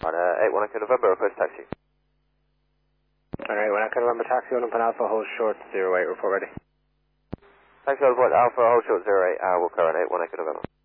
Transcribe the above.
On 81 Echo November, request taxi. Alright, 1 Echo November taxi, Olympus Alpha, hold short, 08, report ready. Taxi report Alpha, hold short 08, we'll current 81 Echo November.